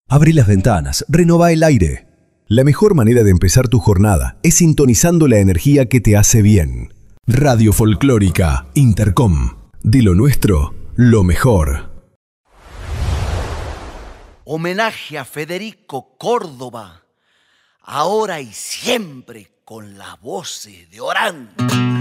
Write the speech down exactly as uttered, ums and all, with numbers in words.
Abrí las ventanas, renová el aire. La mejor manera de empezar tu jornada es sintonizando la energía que te hace bien. Radio Folclórica Intercom. De lo nuestro, lo mejor. Homenaje a Federico Córdoba, ahora y siempre con las voces de Orán.